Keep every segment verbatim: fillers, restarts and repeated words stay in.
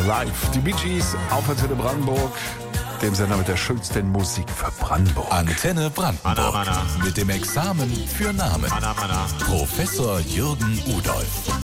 live. Die Bee Gees auf Antenne Brandenburg, dem Sender mit der schönsten Musik für Brandenburg. Antenne Brandenburg. Anna, Anna. Mit dem Examen für Namen. Anna, Anna. Professor Jürgen Udolf.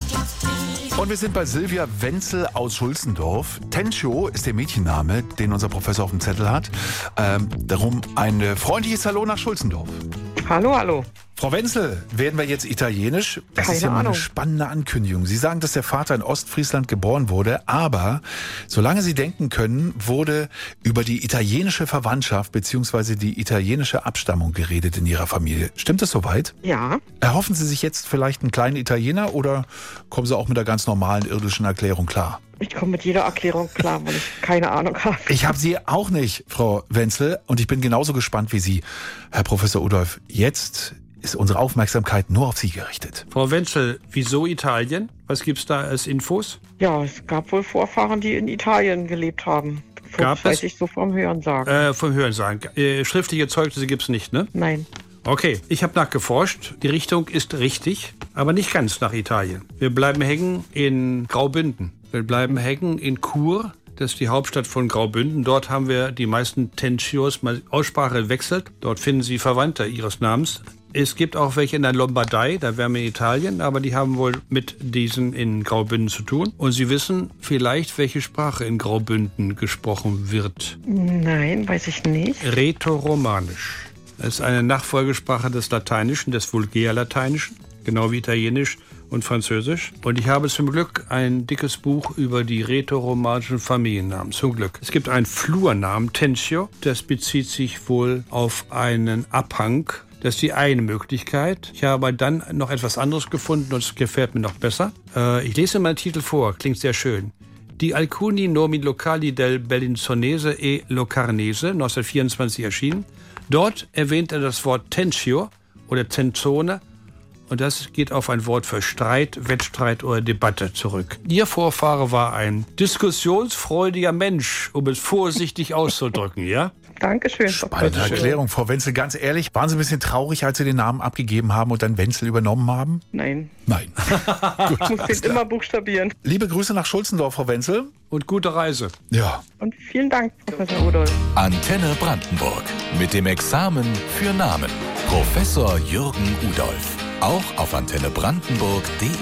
Und wir sind bei Silvia Wenzel aus Schulzendorf. Tensio ist der Mädchenname, den unser Professor auf dem Zettel hat. Ähm, darum ein freundliches Hallo nach Schulzendorf. Hallo, hallo. Frau Wenzel, werden wir jetzt italienisch? Das Keine ist ja mal eine Ahnung. spannende Ankündigung. Sie sagen, dass der Vater in Ostfriesland geboren wurde, aber solange Sie denken können, wurde über die italienische Verwandtschaft bzw. die italienische Abstammung geredet in Ihrer Familie. Stimmt das soweit? Ja. Erhoffen Sie sich jetzt vielleicht einen kleinen Italiener oder kommen Sie auch mit der ganz normalen irdischen Erklärung klar? Ich komme mit jeder Erklärung klar, weil ich keine Ahnung habe. Ich habe sie auch nicht, Frau Wenzel, und ich bin genauso gespannt wie Sie. Herr Professor Udolf, jetzt ist unsere Aufmerksamkeit nur auf Sie gerichtet. Frau Wenzel, wieso Italien? Was gibt's da als Infos? Ja, es gab wohl Vorfahren, die in Italien gelebt haben. Gab das weiß es? ich so vom Hörensagen. Äh, vom Hörensagen. Äh, schriftliche Zeugnisse gibt's nicht, ne? Nein. Okay, ich habe nachgeforscht. Die Richtung ist richtig, aber nicht ganz nach Italien. Wir bleiben hängen in Graubünden. Wir bleiben hängen in Chur. Das ist die Hauptstadt von Graubünden. Dort haben wir die meisten Tensios. Aussprache wechselt. Dort finden Sie Verwandte Ihres Namens. Es gibt auch welche in der Lombardei, da wären wir in Italien, aber die haben wohl mit diesen in Graubünden zu tun. Und Sie wissen vielleicht, welche Sprache in Graubünden gesprochen wird. Nein, weiß ich nicht. Rätoromanisch. Das ist eine Nachfolgesprache des Lateinischen, des Vulgärlateinischen, genau wie Italienisch und Französisch. Und ich habe zum Glück ein dickes Buch über die rätoromanischen Familiennamen. Zum Glück. Es gibt einen Flurnamen, Tensio. Das bezieht sich wohl auf einen Abhang. Das ist die eine Möglichkeit. Ich habe dann noch etwas anderes gefunden und es gefällt mir noch besser. Äh, ich lese mal den Titel vor, klingt sehr schön. Die Alcuni nomi locali del Bellinzonese e Locarnese, neunzehnhundertvierundzwanzig erschienen. Dort erwähnt er das Wort Tensio oder Tenzone und das geht auf ein Wort für Streit, Wettstreit oder Debatte zurück. Ihr Vorfahre war ein diskussionsfreudiger Mensch, um es vorsichtig auszudrücken, ja? Dankeschön. Spannende Erklärung, Frau Wenzel. Ganz ehrlich, waren Sie ein bisschen traurig, als Sie den Namen abgegeben haben und dann Wenzel übernommen haben? Nein. Nein. Ich muss den immer buchstabieren. Liebe Grüße nach Schulzendorf, Frau Wenzel. Und gute Reise. Ja. Und vielen Dank, Professor Udolf. Antenne Brandenburg. Mit dem Examen für Namen. Professor Jürgen Udolf. Auch auf antenne brandenburg punkt de.